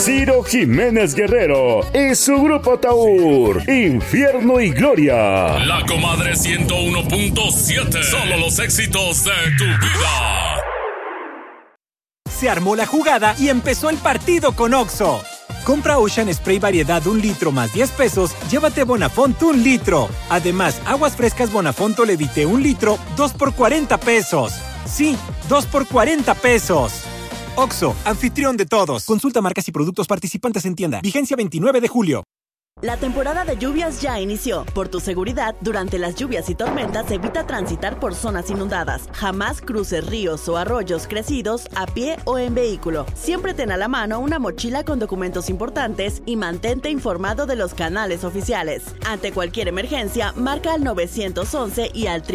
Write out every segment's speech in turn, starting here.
Ciro Jiménez Guerrero y su grupo Taur, Infierno y Gloria. La Comadre 101.7, solo los éxitos de tu vida. Se armó la jugada y empezó el partido con Oxxo. Compra Ocean Spray variedad 1 litro más 10 pesos, llévate Bonafont 1 litro. Además, aguas frescas Bonafont Levite 1 litro, 2 por 40 pesos. Sí, 2 por 40 pesos. Oxxo, anfitrión de todos. Consulta marcas y productos participantes en tienda. Vigencia 29 de julio. La temporada de lluvias ya inició. Por tu seguridad, durante las lluvias y tormentas, evita transitar por zonas inundadas. Jamás cruces ríos o arroyos crecidos a pie o en vehículo. Siempre ten a la mano una mochila con documentos importantes y mantente informado de los canales oficiales. Ante cualquier emergencia, marca al 911 y al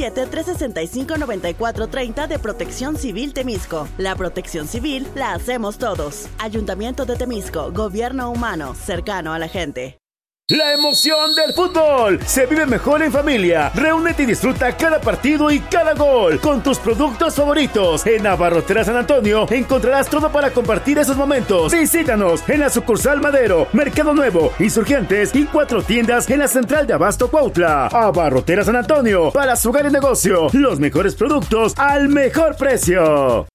777-365-9430 de Protección Civil Temisco. La protección civil la hacemos todos. Ayuntamiento de Temisco, gobierno humano, cercano a la gente. La emoción del fútbol se vive mejor en familia. Reúnete y disfruta cada partido y cada gol con tus productos favoritos. En Abarroteras San Antonio encontrarás todo para compartir esos momentos. Visítanos en la sucursal Madero, Mercado Nuevo, Insurgentes y 4 tiendas en la central de Abasto Cuautla. Abarroteras San Antonio, para su hogar y negocio, los mejores productos al mejor precio.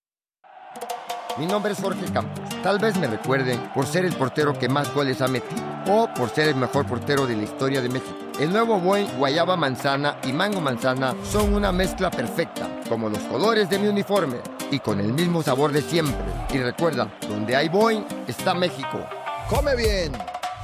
Mi nombre es Jorge Campos. Tal vez me recuerden por ser el portero que más goles ha metido o por ser el mejor portero de la historia de México. El nuevo Boing Guayaba Manzana y Mango Manzana son una mezcla perfecta, como los colores de mi uniforme y con el mismo sabor de siempre. Y recuerda, donde hay Boing está México. ¡Come bien!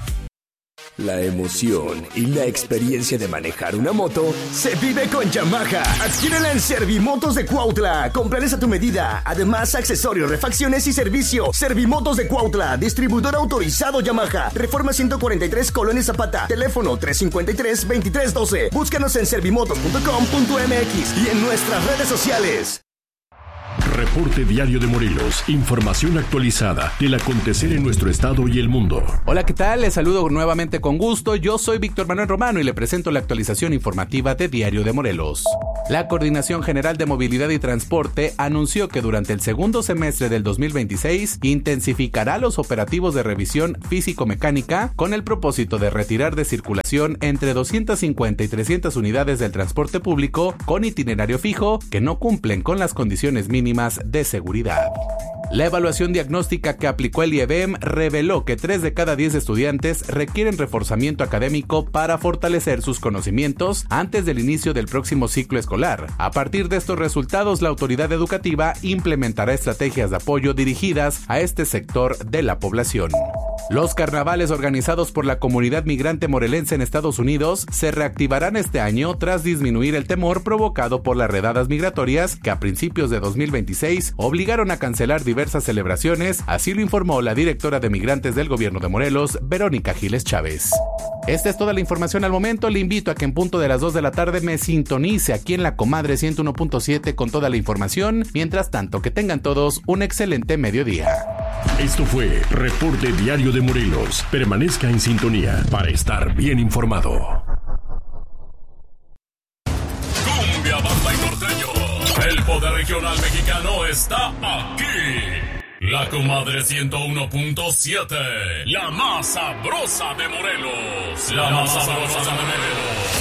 La emoción y la experiencia de manejar una moto se vive con Yamaha. Adquiérela en Servimotos de Cuautla. Cómprales a tu medida. Además, accesorios, refacciones y servicio. Servimotos de Cuautla, distribuidor autorizado Yamaha. Reforma 143 Colonia Zapata. Teléfono 353-2312. Búscanos en servimotos.com.mx y en nuestras redes sociales. Reporte Diario de Morelos. Información actualizada del acontecer en nuestro estado y el mundo. Hola, ¿qué tal? Les saludo nuevamente con gusto. Yo soy Víctor Manuel Romano y le presento la actualización informativa de Diario de Morelos. La Coordinación General de Movilidad y Transporte anunció que durante el segundo semestre del 2026 intensificará los operativos de revisión físico-mecánica con el propósito de retirar de circulación entre 250 y 300 unidades del transporte público con itinerario fijo que no cumplen con las condiciones mínimas de seguridad. La evaluación diagnóstica que aplicó el IEBEM reveló que 3 de cada 10 estudiantes requieren reforzamiento académico para fortalecer sus conocimientos antes del inicio del próximo ciclo escolar. A partir de estos resultados, la autoridad educativa implementará estrategias de apoyo dirigidas a este sector de la población. Los carnavales organizados por la comunidad migrante morelense en Estados Unidos se reactivarán este año tras disminuir el temor provocado por las redadas migratorias que a principios de 2026 obligaron a cancelar diversas celebraciones, así lo informó la directora de Migrantes del Gobierno de Morelos, Verónica Giles Chávez. Esta es toda la información al momento. Le invito a que en punto de las 2 de la tarde me sintonice aquí en La Comadre 101.7 con toda la información. Mientras tanto, que tengan todos un excelente mediodía. Esto fue Reporte Diario de Morelos. Permanezca en sintonía para estar bien informado. Cumbia, banda y norteño. El poder regional mexicano está aquí. La Comadre 101.7. La más sabrosa de Morelos. La más sabrosa de Morelos.